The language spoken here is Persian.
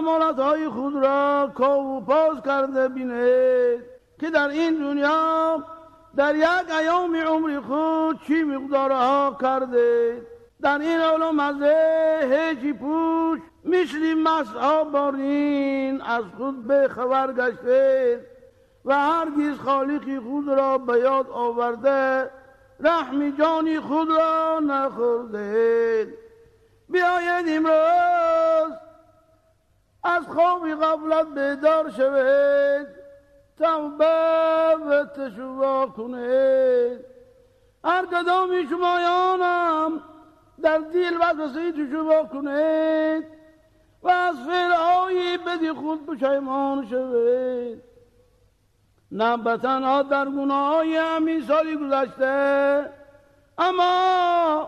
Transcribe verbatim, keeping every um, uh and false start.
اعمالهای خود را کاوپاز کرده بینید که در این دنیا در یک ایام عمر خود چی مقدارها کرده. در این عالم از هیچی پوش مثل مسعا بارین از خود به خبر گشته و هرگز خالق خود را به یاد آورده رحم جان خود را نخورده. بیایید امروز از خواب غفلت بیدار شوید، توبه و تشویق کنید. هر کدام شمایانم در دل وسوسه تشویق کنید و از فعل‌های بد خود پشیمان شوید. نه تنها در گناه‌های همین سالی گذشته، اما